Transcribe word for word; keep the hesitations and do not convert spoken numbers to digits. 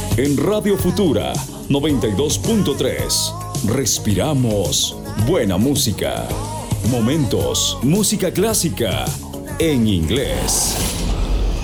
En Radio Futura noventa y dos punto tres. Respiramos buena música. Momentos, música clásica en inglés.